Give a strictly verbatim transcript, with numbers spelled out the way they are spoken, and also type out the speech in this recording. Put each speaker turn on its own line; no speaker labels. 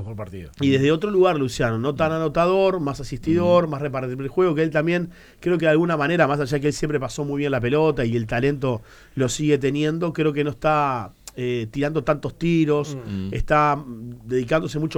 mejor partido.
Y desde otro lugar, Luciano, no tan anotador, más asistidor, mm. más repartir el juego, que él también, creo que de alguna manera, más allá que él siempre pasó muy bien la pelota y el talento lo sigue teniendo, creo que no está eh, tirando tantos tiros, mm. está dedicándose mucho